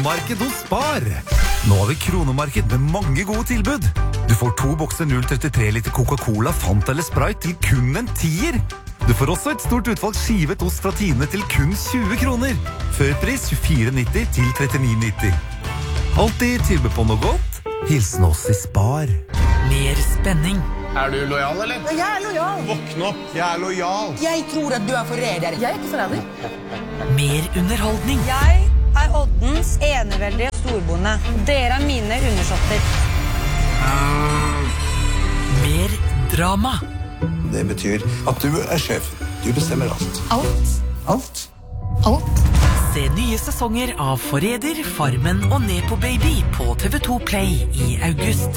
Kronemarked hos Spar. Nå har vi Kronemarked med mange gode tilbud. Du får 2 bokser 0,33 liter Coca-Cola, Fanta eller Sprite til kun en 10er. Du får også et stort utvalg skivet ost fra Tine til kun 20 kroner. Førpris 24,90 til 39,90. Alltid tilbud på noe godt. Hilsen oss i Spar. Mer spenning. Er du lojal, eller? Jeg er lojal. Våkn opp, jeg er lojal. Jeg tror at du er forræder. Jeg er ikke forræder. Mer underholdning. Jeg er Oddens eneveldige storbonde. Dere er mine undersåtter. Mer drama. Det betyr at du er sjef. Du bestemmer alt. Alt. Se nye sesonger av Forræder, Farmen og Nepo Baby på TV2 Play i august.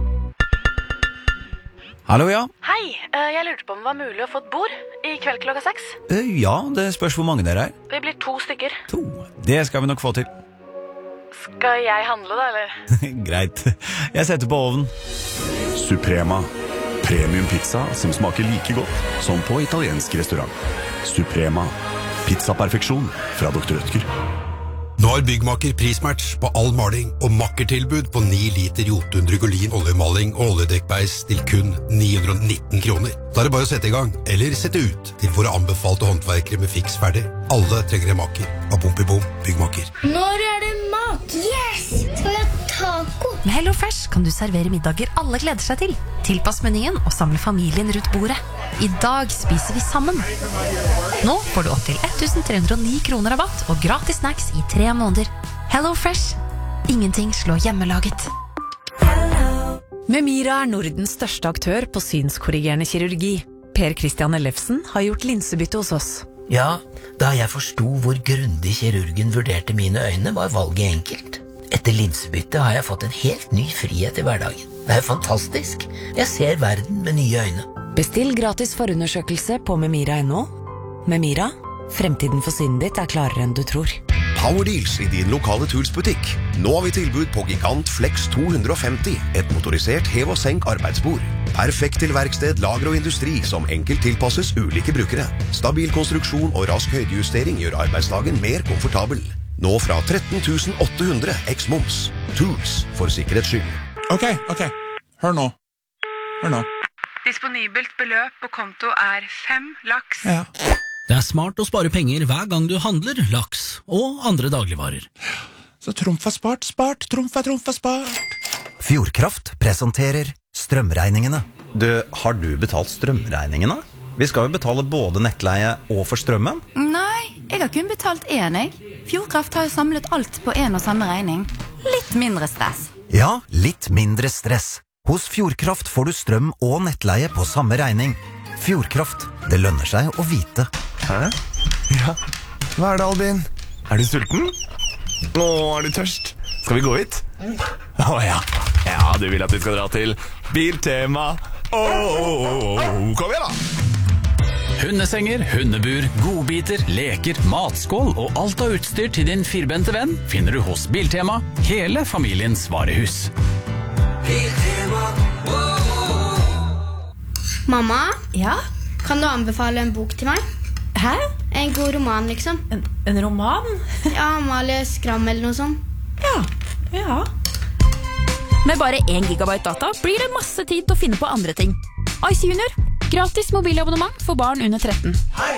Hallo, ja. Hei, jeg lurte på om det var mulig å få et bord i kveld klokka 6. Ja, det spørs hvor mange dere er. Vi blir 2 stykker. 2. Det skal vi nok få til. Skal jeg handle da, eller? Greit. Jeg setter på ovnen. Suprema. Premium pizza som smaker like godt som på italiensk restaurant. Suprema. Pizzaperfeksjon fra Dr. Rødtger. Nå har Byggmaker prismatch på all maling og makkertilbud på 9 liter Jotun Drygolin oljemaling og oljedekkbeis til kun 919 kroner. Da er det bare å sette i gang, eller sette ut til våre anbefalte håndverkere med fiks ferdig. Alle trenger en maker. Av Bom i Bom Byggmaker. Når er det mat? Yes! Skal vi ha taco? Med Hello Fresh kan du servere middager alle gleder seg til. Tilpass menyen og samle familien rundt bordet. I dag spiser vi sammen. Nå får du opp til 1309 kroner rabatt og gratis snacks i 3 måneder. Hello Fresh. Ingenting slår hjemmelaget. Memira er Nordens største aktør på synskorrigerende kirurgi. Per Christian Ellefsen har gjort linsebytte hos oss. Ja, da jeg forstod hvor grundig kirurgen vurderte mine øyne, var valget enkelt. Etter linsebytte har jeg fått en helt ny frihet i hverdagen. Det er fantastisk. Jeg ser verden med nye øyne. Bestill gratis forundersøkelse på memira.no. Memira, fremtiden for synet ditt er klarere enn du tror. Powerdeals i din lokale Tools-butikk. Nå har vi tilbud på Gigant Flex 250, et motorisert hev- og senk arbeidsbord. Perfekt til verksted, lager og industri som enkelt tilpasses ulike brukere. Stabil konstruksjon og rask høydejustering gjør arbeidsdagen mer komfortabel. Nå fra 13.800 x-moms. Tools for sikkerhets skyld. Ok. Hør nå. Disponibelt beløp på konto er 5 laks. Ja. Det er smart å spare penger hver gang du handler laks og andre dagligvarer. Så trumf er spart, trumf er spart. Fjordkraft presenterer strømregningene. Har du betalt strømregningene? Vi skal jo betale både nettleie og for strømmen. Nei, jeg har kun betalt én, jeg. Fjordkraft har jo samlet alt på en og samme regning. Litt mindre stress. Ja, litt mindre stress. Hos Fjordkraft får du strøm og nettleie på samme regning. Fjordkraft, det lønner seg å vite. Hæ? Ja, hva er det, Albin? Er du sulten? Nå er du tørst. Skal vi gå hit? Ja, du vil at vi skal dra til Biltema. Kom igjen da! Hundesenger, hundebur, godbiter, leker, matskål og alt av utstyr til din firbente venn finner du hos Biltema, hele familiens varehus. Mamma? Ja? Kan du anbefale en bok til meg? Hæ? En god roman, liksom. En roman? Ja, Amalie Skram eller noe sånt. Ja. Med bare 1 gigabyte data blir det masse tid til å finne på andre ting. Ice Junior, gratis mobilabonnement for barn under 13.